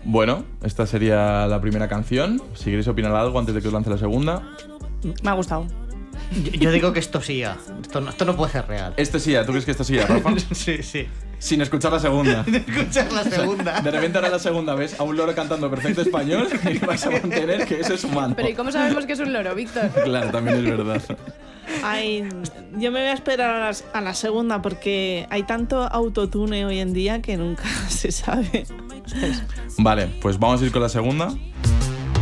Bueno, esta sería la primera canción. Si queréis opinar algo antes de que os lance la segunda. Me ha gustado. Yo digo que esto sí ya. Esto no puede ser real. Este sí, ¿tú crees que esto sí, Rafa? Sí. Sin escuchar la segunda. Escuchar la segunda. De repente ahora la segunda vez a un loro cantando perfecto español y vas a mantener que eso es humano. Pero ¿y cómo sabemos que es un loro, Víctor? Claro, también es verdad. Ay, yo me voy a esperar a la segunda porque hay tanto autotune hoy en día que nunca se sabe. Vale, pues vamos a ir con la segunda.